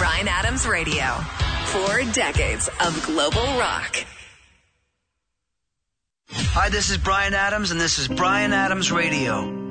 Bryan Adams Radio. 4 decades of global rock. Hi, this is Bryan Adams, and this is Bryan Adams Radio.